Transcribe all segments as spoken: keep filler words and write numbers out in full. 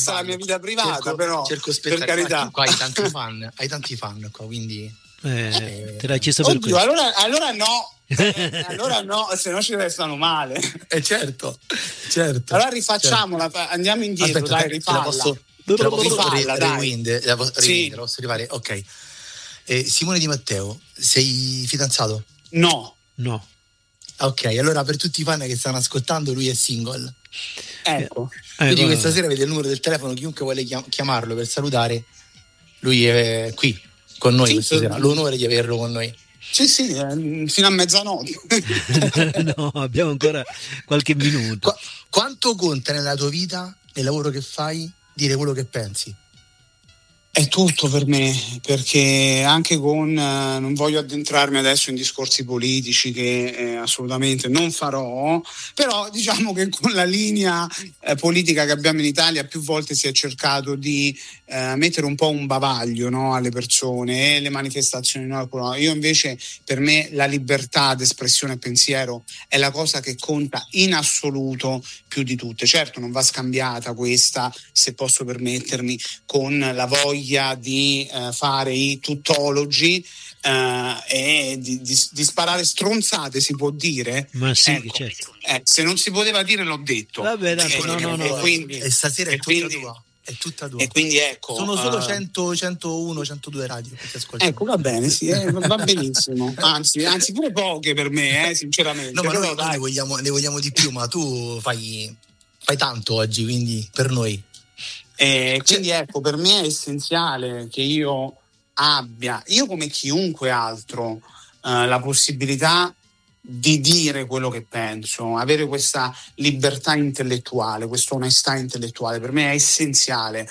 questa è la mia vita privata, cerco, però cerco per carità. Qua hai tanti fan, hai tanti fan qua, quindi eh, te l'hai chiesto Oddio, per questo. allora, allora no. Eh, allora no, se no ci restano male. Eh certo, certo. Allora rifacciamola, certo. Andiamo indietro. Aspetta, dai, rifalla. La posso, la posso rifalla, dai. Rewind, la posso, sì. la posso rifare? Ok. Eh, Simone Di Matteo, sei fidanzato? No. No. Ok, allora per tutti i fan che stanno ascoltando, lui è single. Ecco. Quindi eh, questa sera vede il numero del telefono, chiunque vuole chiamarlo per salutare, lui è qui con noi sì, questa sera. L'onore di averlo con noi. Sì, sì, eh, fino a mezzanotte. No, abbiamo ancora qualche minuto. Qu- quanto conta nella tua vita, nel lavoro che fai, dire quello che pensi? È tutto per me, perché anche con, eh, non voglio addentrarmi adesso in discorsi politici che eh, assolutamente non farò, però diciamo che con la linea eh, politica che abbiamo in Italia più volte si è cercato di eh, mettere un po' un bavaglio, no, alle persone e le manifestazioni. No? Io invece, per me la libertà d'espressione e pensiero è la cosa che conta in assoluto più di tutte. Certo non va scambiata questa, se posso permettermi, con la voglia di eh, fare i tuttologi eh, e di, di, di sparare stronzate, si può dire. Ma sì, ecco, certo. eh, se non si poteva dire l'ho detto. Vabbè, tanto, e, no, no, no, e, quindi, e stasera è e tutta quindi, tua. È tutta tua. E quindi ecco. Sono solo uh, cento, centouno, centodue radio che ti ascoltano. Ecco, va bene, sì, eh, va benissimo. Anzi, anzi, pure poche per me, eh, sinceramente. No, ma però, noi, noi ne, vogliamo, ne vogliamo di più, ma tu fai, fai tanto oggi, quindi per noi. E quindi ecco, per me è essenziale che io abbia, io come chiunque altro, eh, la possibilità di dire quello che penso, avere questa libertà intellettuale, questa onestà intellettuale, per me è essenziale,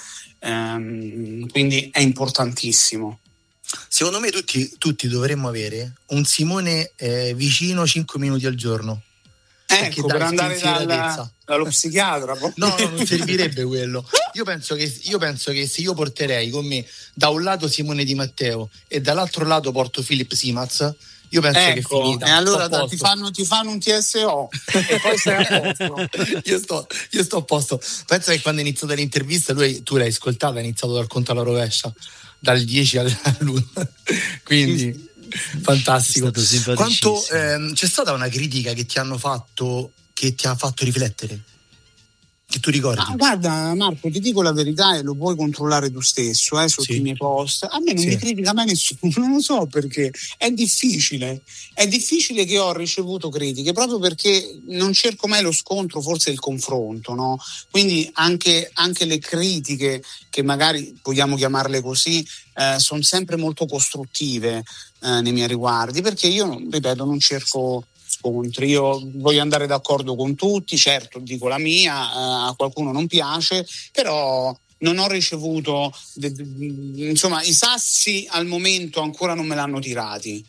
ehm, quindi è importantissimo. Secondo me tutti, tutti dovremmo avere un Simone eh, vicino cinque minuti al giorno. Ecco, per andare dalla, dallo psichiatra. No, no, non servirebbe quello. Io penso, che, io penso che se io porterei con me da un lato Simone Di Matteo e dall'altro lato porto Philip Simaz, io penso ecco, che è finita. E allora da, ti, fanno, ti fanno un T S O e poi sei a posto. io, sto, io sto a posto. Penso che quando è iniziata l'intervista, lui, tu l'hai ascoltata, ha iniziato dal conto alla rovescia, dal dieci all'uno. Quindi... fantastico. Quanto ehm, c'è stata una critica che ti hanno fatto, che ti ha fatto riflettere, che tu ricordi? Ah, guarda Marco, ti dico la verità e lo puoi controllare tu stesso eh, sotto sì. i miei post. A me non sì. mi critica mai nessuno, non lo so perché. È difficile, è difficile che ho ricevuto critiche proprio perché non cerco mai lo scontro, forse il confronto, no? Quindi anche, anche le critiche, che magari vogliamo chiamarle così, eh, sono sempre molto costruttive eh, nei miei riguardi, perché io, ripeto, non cerco scontri, io voglio andare d'accordo con tutti, certo dico la mia, eh, a qualcuno non piace, però non ho ricevuto de, de, insomma i sassi al momento ancora non me l'hanno tirati.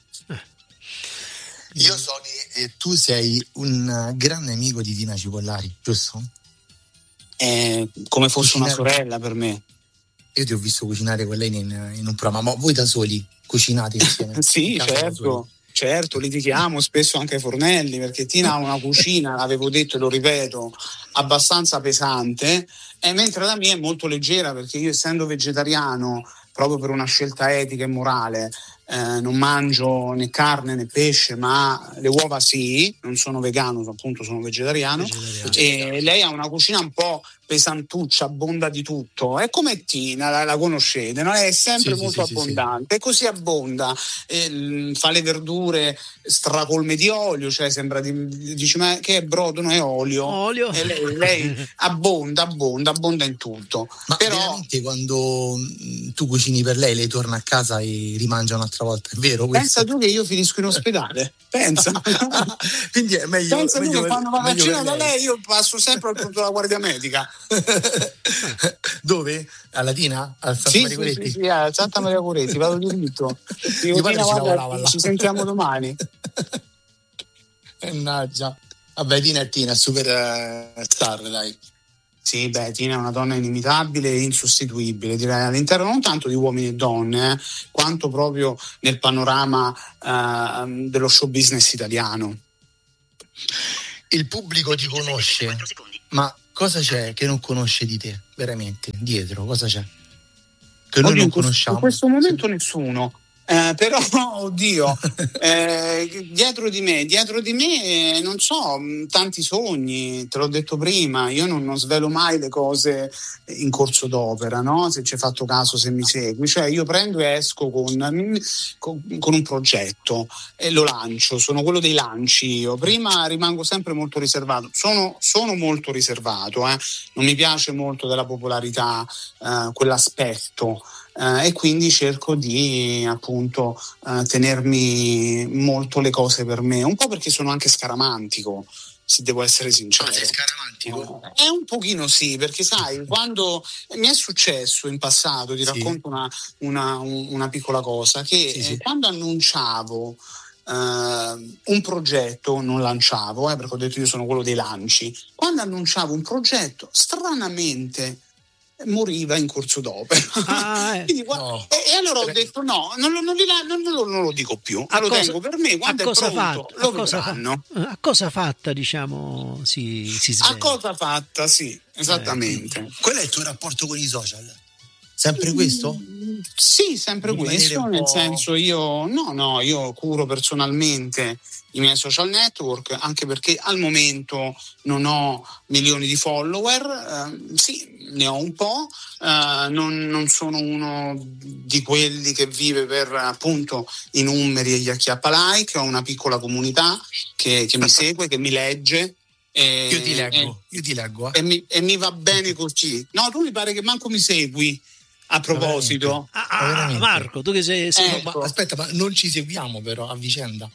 Io so che eh, tu sei un grande amico di Tina Cipollari, giusto? Eh, come fosse cucinare... una sorella per me. Io ti ho visto cucinare con lei in, in un programma, ma voi da soli cucinate insieme? Sì, certo. Certo, litighiamo spesso anche ai fornelli, perché Tina ha una cucina, l'avevo detto e lo ripeto, abbastanza pesante, e mentre la mia è molto leggera, perché io, essendo vegetariano, proprio per una scelta etica e morale, eh, non mangio né carne né pesce, ma le uova sì, non sono vegano, appunto sono vegetariano, vegetariano. E lei ha una cucina un po' pesantuccia, abbonda di tutto, è come Tina, la, la conoscete, no? È sempre sì, molto sì, abbondante, sì, sì. E così abbonda, e, fa le verdure stracolme di olio, cioè sembra di, dici ma che è brodo, non è olio, olio. E lei, lei abbonda, abbonda, abbonda in tutto. Ma però veramente quando tu cucini per lei, lei torna a casa e rimangia un'altra volta, è vero questo? Pensa tu che io finisco in ospedale, pensa. Quindi è meglio, pensa meglio tu che quando va a cena da lei. lei io passo sempre al punto della guardia medica. Dove? A Latina? Al Santa sì, Maria Coretti? Sì, sì, sì, a Santa Maria Coretti, vado diritto. Io Tina, guarda, ci sentiamo domani. Mannaggia. Vabbè, Tina è Tina, super uh, star, dai. Sì, beh, Tina è una donna inimitabile e insostituibile, direi, all'interno non tanto di uomini e donne, eh, quanto proprio nel panorama uh, dello show business italiano. Il pubblico ti conosce, ma cosa c'è che non conosce di te, veramente, dietro, cosa c'è? Che noi non conosciamo. In questo momento nessuno. Eh, però oddio eh, dietro di me dietro di me eh, non so, tanti sogni, te l'ho detto prima, io non, non svelo mai le cose in corso d'opera, no? Se ci hai fatto caso, se mi segui, cioè io prendo e esco con, con, con un progetto e lo lancio, sono quello dei lanci. Io prima rimango sempre molto riservato, sono, sono molto riservato, eh? Non mi piace molto della popolarità, eh, quell'aspetto. Uh, e quindi cerco di appunto uh, tenermi molto le cose per me, un po' perché sono anche scaramantico, se devo essere sincero. Ah, sei scaramantico? Uh, è un pochino sì, perché sai, quando mi è successo in passato, ti sì. racconto una, una, una piccola cosa, che sì, sì. Eh, quando annunciavo uh, un progetto, non lanciavo, eh, perché ho detto io sono quello dei lanci, quando annunciavo un progetto, stranamente moriva in corso d'opera. Ah, eh. Quindi, no. e, e allora ho detto no, non, non, non, non, non, non lo dico più, a lo cosa, tengo per me, quando è pronto fatta, lo vedranno. Fa, a cosa fatta, diciamo, si, si sveglia. A cosa fatta, sì, esattamente. Eh, qual è il tuo rapporto con i social? Sempre questo? Sì, sempre in questo, nel senso io no, no, io curo personalmente i miei social network, anche perché al momento non ho milioni di follower, eh, sì, ne ho un po', eh, non, non sono uno di quelli che vive per appunto i numeri e gli acchiappa like, ho una piccola comunità che, che mi segue, che mi legge. E, io ti leggo, e, io ti leggo. Eh. E, mi, e mi va bene così. No, tu mi pare che manco mi segui. A proposito, ah, ah, Marco, tu che sei, sei ecco. ma, aspetta, ma non ci seguiamo però a vicenda.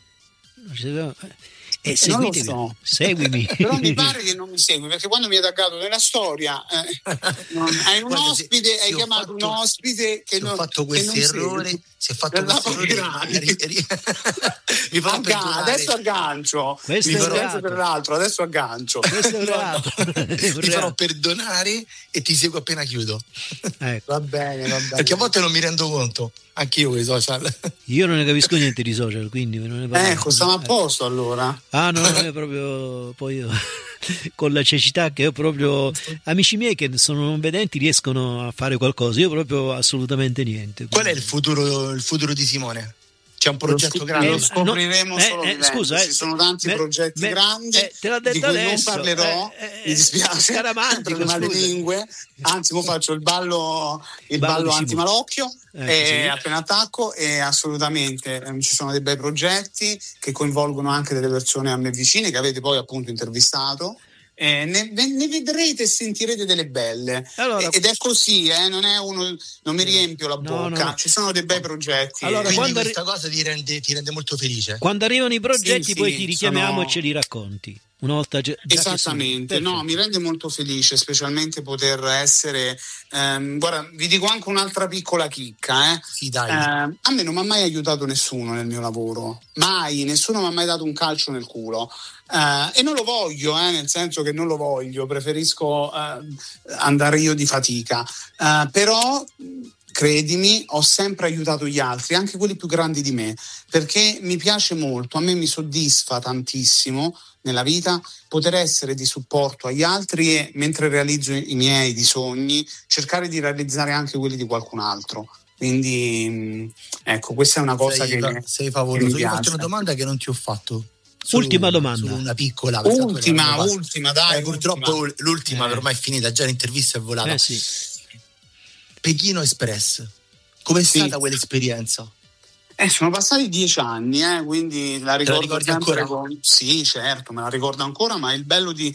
E eh, non lo so. Seguimi. Però mi pare che non mi segui, perché quando mi hai taggato nella storia eh, non, hai un Guarda, ospite, se, hai se chiamato un ospite che non, ho fatto questo errore, si è fatto questo errore. Mi fa Agga- adesso aggancio. Questo mi è farò per l'altro, adesso aggancio. Questo è reato. Ti farò perdonare e ti seguo appena chiudo. Ecco. Va bene, va bene. Perché a volte non mi rendo conto. Anche io con i social. Io non ne capisco niente di social, quindi non ne parlo. Ecco, stiamo a posto allora. Ah no, non è proprio poi io con la cecità che ho proprio amici miei che sono non vedenti riescono a fare qualcosa, io proprio assolutamente niente. Quindi... Qual è il futuro, il futuro di Simone? C'è un progetto grande, lo scopriremo no, solo eh, eh, scusa, ci sono tanti me, progetti me, grandi eh, te l'ho detto di cui adesso, non parlerò, eh, eh, mi dispiace per le malelingue, anzi mo faccio il ballo il ballo, ballo antimalocchio eh, e sì. appena attacco e assolutamente eh, ci sono dei bei progetti che coinvolgono anche delle persone a me vicine che avete poi appunto intervistato. Eh, ne, ne vedrete e sentirete delle belle allora, ed è così, eh, non è uno, non mi riempio la bocca, no, no, no. Ci sono dei bei progetti. Allora, quindi quando questa arri- cosa ti rende, ti rende molto felice. Quando arrivano i progetti sì, poi sì, ti richiamiamo sono... e ce li racconti. Una volta già, già esattamente, no, mi rende molto felice, specialmente poter essere. Ehm, guarda, vi dico anche un'altra piccola chicca. Eh. Sì, dai. Eh, a me non mi ha mai aiutato nessuno nel mio lavoro, mai, nessuno mi ha mai dato un calcio nel culo. Eh, e non lo voglio, eh, nel senso che non lo voglio, preferisco eh, andare io di fatica. Eh, però. Credimi, ho sempre aiutato gli altri, anche quelli più grandi di me, perché mi piace molto, a me mi soddisfa tantissimo nella vita poter essere di supporto agli altri e mentre realizzo i miei di sogni, cercare di realizzare anche quelli di qualcun altro. Quindi ecco, questa è una cosa sei, che, sei favoloso. Che mi piace. Io faccio una domanda che non ti ho fatto. Solo ultima una, domanda. Solo una piccola. Ultima, ultima, dai. Eh, purtroppo ultima. l'ultima eh. ormai è finita, già l'intervista è volata. Eh sì. Pechino Express, com'è sì. stata quell'esperienza? Eh, sono passati dieci anni, eh, quindi la ricordo la sempre ancora? Con... Sì, certo, me la ricordo ancora, ma il bello di,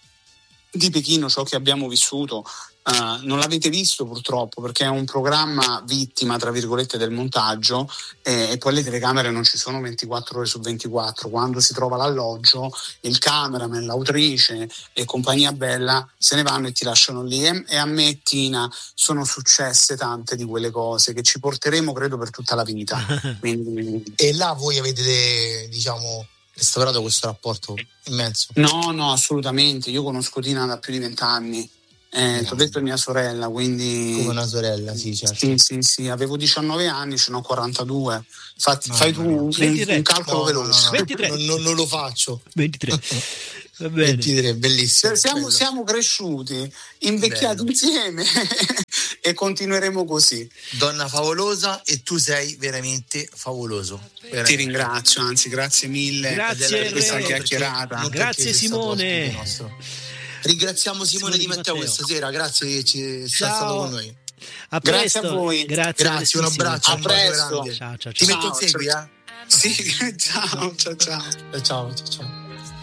di Pechino, ciò che abbiamo vissuto, uh, non l'avete visto purtroppo, perché è un programma vittima, tra virgolette, del montaggio eh, e poi le telecamere non ci sono ventiquattro ore su ventiquattro. Quando si trova l'alloggio, il cameraman, l'autrice e compagnia bella se ne vanno e ti lasciano lì e, e a me e Tina sono successe tante di quelle cose che ci porteremo credo per tutta la vita. Quindi... E là voi avete, diciamo, restaurato questo rapporto immenso? No, no, assolutamente, io conosco Tina da più di vent'anni. Eh, ti ho detto mia sorella, quindi... Come una sorella, sì, certo. Sì, sì, sì, avevo diciannove anni, ce n'ho quarantadue. Fatti, no, fai tu un, un calcolo no, veloce. No, no, ventitré. Non, non, non lo faccio. ventitré. Va bene. ventitré, bellissimo. Siamo, siamo cresciuti, invecchiati Bello. insieme e continueremo così. Donna favolosa, e tu sei veramente favoloso. Veramente. Ti ringrazio, anzi, grazie mille grazie per questa chiacchierata. Grazie Simone. Ringraziamo Simone, Simone Di Matteo, Matteo questa sera, grazie che ci sta stato con noi. A grazie a voi. Grazie, grazie un abbraccio, a un presto. grande. Ciao, ciao, ciao. Ti metto in segui, eh? Sì, ciao, ciao, ciao. Ciao, ciao, ciao.